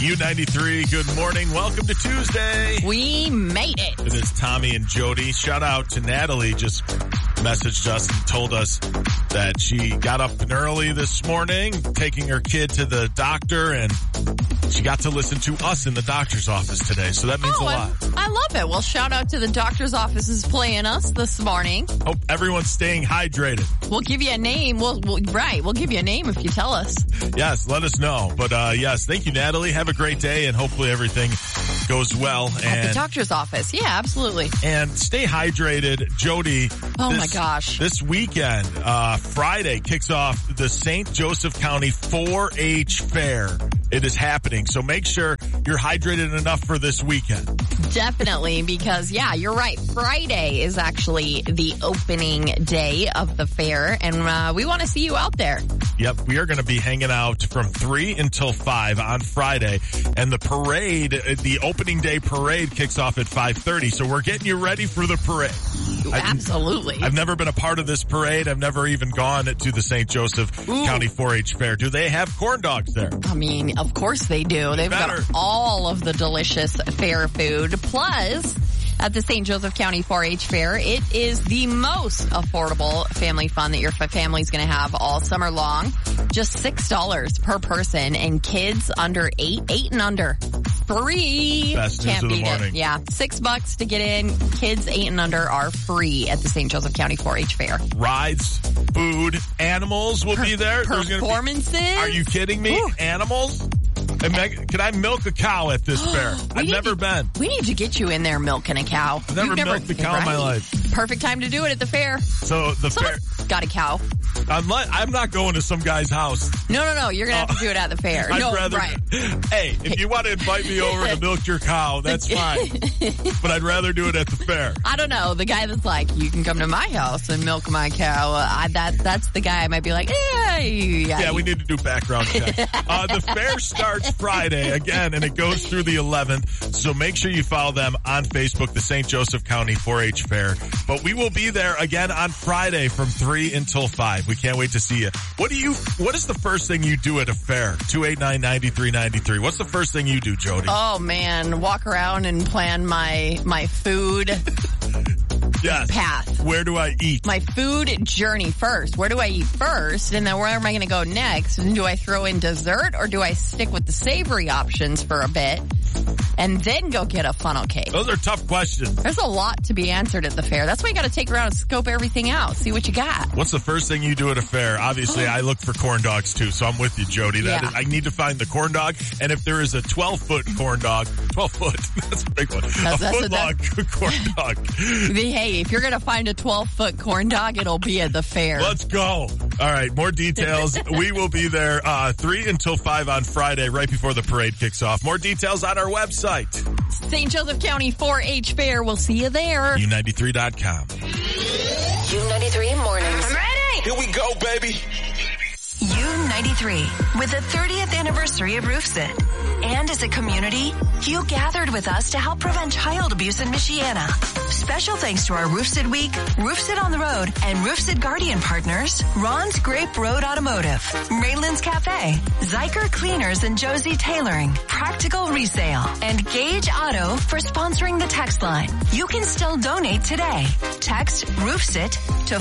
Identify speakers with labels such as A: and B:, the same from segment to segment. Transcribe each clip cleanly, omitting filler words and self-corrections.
A: U93, good morning. Welcome to Tuesday.
B: We made it.
A: It is Tommy and Jody. Shout out to Natalie. Just messaged us and told us that she got up early this morning, taking her kid to the doctor, and she got to listen to us in the doctor's office today. So that means a lot.
B: I love it. Well, shout out to the doctor's offices playing us this morning.
A: Hope everyone's staying hydrated.
B: We'll give you a name. We'll give you a name if you tell us.
A: Yes, let us know. But yes, thank you, Natalie. Have a great day, and hopefully everything goes well.
B: At the doctor's office. Yeah, absolutely.
A: And stay hydrated. Jody.
B: Oh, my gosh.
A: This weekend, Friday, kicks off the St. Joseph County 4-H Fair. It is happening, so make sure you're hydrated enough for this weekend.
B: Definitely, because, yeah, you're right. Friday is actually the opening day of the fair, and we want to see you out there.
A: Yep, we are going to be hanging out from 3 until 5 on Friday, and the parade, the opening day parade kicks off at 5:30, so we're getting you ready for the parade.
B: Absolutely.
A: I've never been a part of this parade. I've never even gone to the St. Joseph County 4-H Fair. Do they have corn dogs there?
B: I mean, of course they do. They've got all of the delicious fair food. Plus, at the St. Joseph County 4-H Fair, it is the most affordable family fun that your family's going to have all summer long. Just $6 per person, and kids under 8 and under, free.
A: Best
B: Can't
A: news of the
B: beat
A: morning.
B: it. Yeah, $6 to get in. Kids 8 and under are free at the St. Joseph County 4-H Fair.
A: Rides, food, animals will be there.
B: Performances.
A: Are you kidding me?
B: Ooh.
A: Animals? And Meg, can I milk a cow at this fair? I've never been.
B: We need to get you in there milking a cow.
A: I've never milked a cow in my life.
B: Perfect time to do it at the fair.
A: So the fair
B: got a cow.
A: I'm not going to some guy's house.
B: No. You're going to have to do it at the fair.
A: Hey, if you want to invite me over to milk your cow, that's fine. But I'd rather do it at the fair.
B: I don't know. The guy that's like, you can come to my house and milk my cow. That's the guy I might be like, yeah,
A: we need to do background check. The fair starts Friday again, and it goes through the 11th. So make sure you follow them on Facebook, the St. Joseph County 4-H Fair. But we will be there again on Friday from 3 until 5. We can't wait to see you. What is the first thing you do at a fair? 289-9393. What's the first thing you do, Jody?
B: Oh man, walk around and plan my food path.
A: Where do I eat?
B: My food journey first. Where do I eat first? And then where am I going to go next? And do I throw in dessert, or do I stick with the savory options for a bit and then go get a funnel cake?
A: Those are tough questions.
B: There's a lot to be answered at the fair. That's why you got to take around and scope everything out. See what you got.
A: What's the first thing you do at a fair? Obviously, I look for corn dogs too, so I'm with you, Jody. I need to find the corn dog, and if there is a 12-foot corn dog, 12-foot, that's a big one. A foot-long corn dog.
B: Hey, if you're going to find a 12-foot corn dog, it'll be at the fair.
A: Let's go. All right, more details. We will be there 3 until 5 on Friday, right before the parade kicks off. More details on our website.
B: St. Joseph County 4-H Fair. We'll see you there.
A: U93.com.
C: U93 Mornings.
D: I'm ready.
A: Here we go, baby.
C: U93, with the 30th anniversary of RoofSit. And as a community, you gathered with us to help prevent child abuse in Michiana. Special thanks to our RoofSit Week, RoofSit on the Road, and RoofSit Guardian partners, Ron's Grape Road Automotive, Raylan's Cafe, Zyker Cleaners and Josie Tailoring, Practical Resale, and Gage Auto for sponsoring the text line. You can still donate today. Text RoofSit to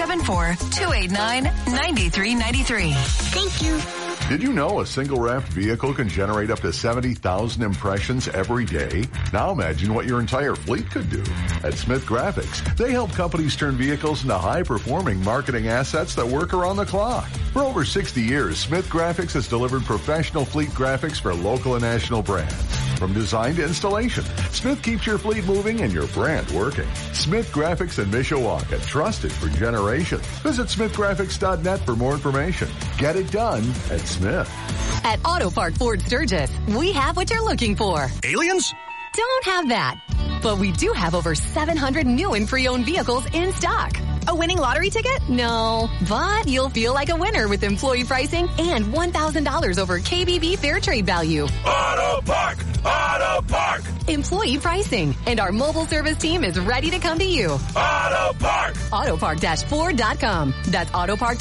C: 574-289-9393.
B: Thank you.
E: Did you know a single wrapped vehicle can generate up to 70,000 impressions every day? Now imagine what your entire fleet could do. At Smith Graphics, they help companies turn vehicles into high-performing marketing assets that work around the clock. For over 60 years, Smith Graphics has delivered professional fleet graphics for local and national brands. From design to installation, Smith keeps your fleet moving and your brand working. Smith Graphics in Mishawaka, trusted for generations. Visit smithgraphics.net for more information. Get it done at Smith.
F: At Auto Park Ford Sturgis, we have what you're looking for.
A: Aliens?
F: Don't have that. But we do have over 700 new and pre-owned vehicles in stock. A winning lottery ticket? No. But you'll feel like a winner with employee pricing and $1,000 over KBB Fair Trade value.
A: Auto Park! Auto Park!
F: Employee pricing. And our mobile service team is ready to come to you.
A: Auto Park!
F: Autopark-Ford.com. That's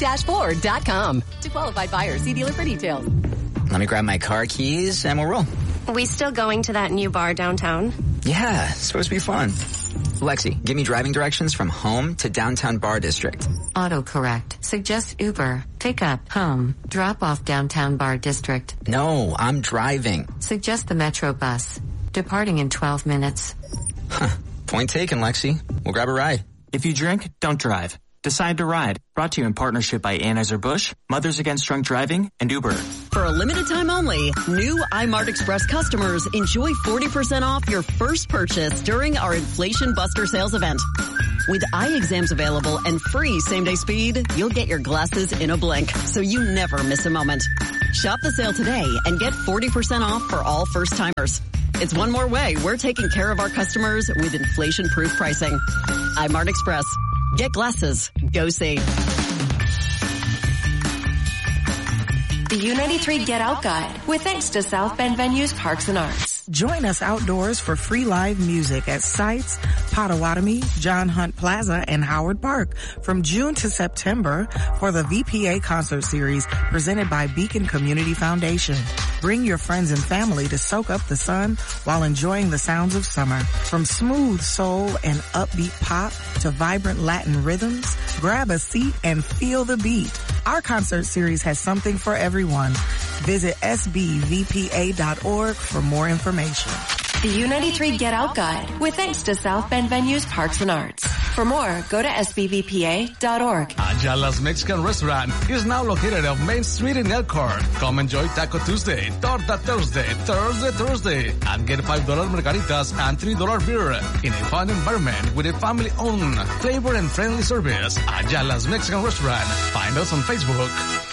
F: Autopark-Ford.com. To qualified buyers, see dealer for details.
G: Let me grab my car keys and we'll roll.
D: We still going to that new bar downtown?
G: Yeah, it's supposed to be fun. Lexi, give me driving directions from home to downtown bar district.
H: Autocorrect. Suggest Uber. Pick up, home. Drop off downtown bar district.
G: No, I'm driving.
H: Suggest the Metro bus. Departing in 12 minutes.
G: Huh. Point taken, Lexi. We'll grab a ride.
I: If you drink, don't drive. Decide to Ride. Brought to you in partnership by Anheuser-Busch, Mothers Against Drunk Driving, and Uber.
J: For a limited time only, new iMart Express customers enjoy 40% off your first purchase during our Inflation Buster sales event. With eye exams available and free same-day speed, you'll get your glasses in a blink, so you never miss a moment. Shop the sale today and get 40% off for all first-timers. It's one more way we're taking care of our customers with inflation-proof pricing. iMart Express. Get glasses. Go see.
C: The U93 Get Out Guide, with thanks to South Bend Venues Parks and Arts.
K: Join us outdoors for free live music at Sites, Potawatomi, John Hunt Plaza, and Howard Park from June to September for the VPA concert series presented by Beacon Community Foundation. Bring your friends and family to soak up the sun while enjoying the sounds of summer. From smooth soul and upbeat pop to vibrant Latin rhythms, grab a seat and feel the beat. Our concert series has something for everyone. Visit sbvpa.org for more information.
C: The U93 Get Out Guide, with thanks to South Bend Venues Parks and Arts. For more, go to sbvpa.org.
L: Ayala's Mexican Restaurant is now located on Main Street in Elkhart. Come enjoy Taco Tuesday, Torta Thursday, Thursday, and get $5 margaritas and $3 beer in a fun environment with a family-owned, flavor and friendly service. Ayala's Mexican Restaurant. Find us on Facebook.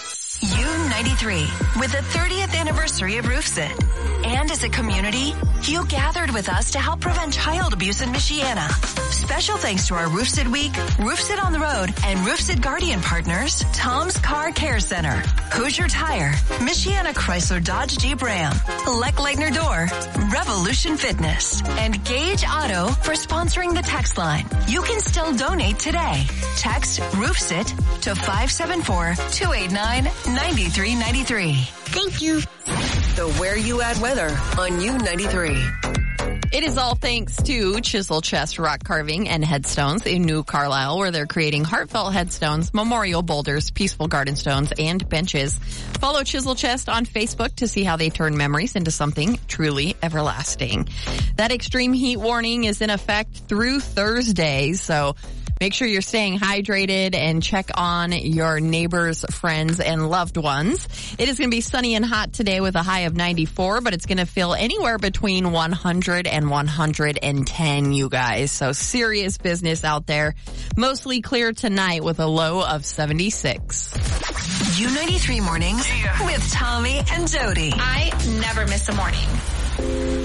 C: U93, with the 30th anniversary of Roofsit. And as a community, you gathered with us to help prevent child abuse in Michiana. Special thanks to our Roofsit Week, Roofsit on the Road, and Roofsit Guardian partners, Tom's Car Care Center, Hoosier Tire, Michiana Chrysler Dodge Jeep Ram, Leck Leitner Door, Revolution Fitness, and Gage Auto for sponsoring the text line. You can still donate today. Text Roofsit to 574-289-9393.
J: Thank you. The Where You At weather on U93.
B: It is all thanks to Chisel Chest Rock Carving and Headstones in New Carlisle, where they're creating heartfelt headstones, memorial boulders, peaceful garden stones, and benches. Follow Chisel Chest on Facebook to see how they turn memories into something truly everlasting. That extreme heat warning is in effect through Thursday, so make sure you're staying hydrated and check on your neighbors, friends, and loved ones. It is going to be sunny and hot today with a high of 94, but it's going to feel anywhere between 100 and 110, you guys. So serious business out there. Mostly clear tonight with a low of 76.
C: U93 Mornings with Tommy and Jody.
M: I never miss a morning.